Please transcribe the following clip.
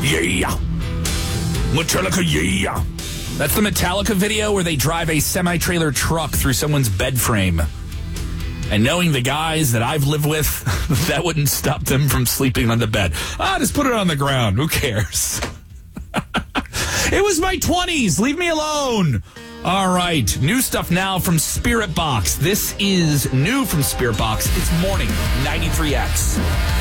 Yeah. Metallica, yeah. That's the Metallica video where they drive a semi-trailer truck through someone's bed frame. And knowing the guys that I've lived with, that wouldn't stop them from sleeping on the bed. Just put it on the ground. Who cares? It was my 20s. Leave me alone. All right. New stuff now from Spirit Box. This is new from Spirit Box. It's Morning 93X.